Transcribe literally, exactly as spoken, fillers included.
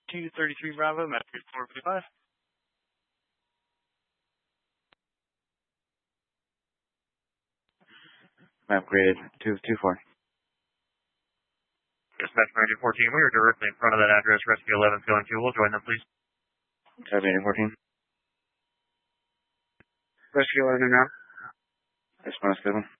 two thirty-three Bravo, Matthew four fifty-five. Map graded two two four. Dispatch Ranger fourteen, we are directly in front of that address. Rescue eleven is going to. We'll join them, please. Ranger fourteen. Rescue eleven now. Response seven.